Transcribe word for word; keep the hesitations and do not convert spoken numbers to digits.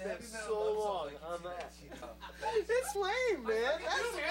spent so long on that. It's lame, man. That's